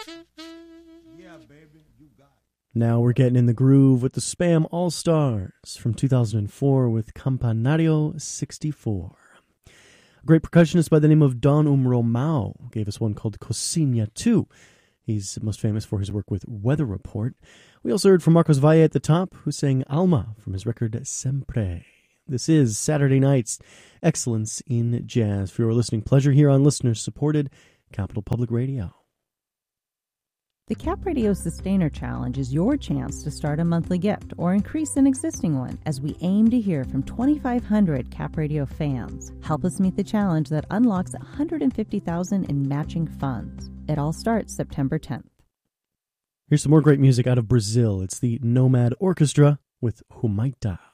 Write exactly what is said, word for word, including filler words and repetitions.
Yeah, baby, you got it. Now we're getting in the groove with the Spam All-Stars from two thousand four with Campanario sixty-four. A great percussionist by the name of Don Um Romao gave us one called Cocina two. He's most famous for his work with Weather Report. We also heard from Marcos Valle at the top, who sang Alma from his record Sempre. This is Saturday Night's Excellence in Jazz for your listening pleasure here on listener-supported Capital Public Radio. The Cap Radio Sustainer Challenge is your chance to start a monthly gift or increase an existing one as we aim to hear from twenty-five hundred Cap Radio fans. Help us meet the challenge that unlocks one hundred fifty thousand dollars in matching funds. It all starts September tenth. Here's some more great music out of Brazil. It's the Nomad Orchestra with Humaita.